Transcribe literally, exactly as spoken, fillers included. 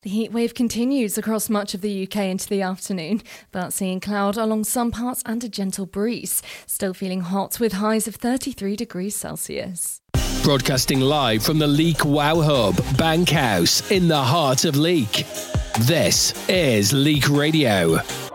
The heatwave continues across much of the U K into the afternoon, but seeing cloud along some parts and a gentle breeze. Still feeling hot with highs of thirty-three degrees Celsius. Broadcasting live from the Leek Wow Hub, Bankhouse, in the heart of Leek. This is Leek Radio.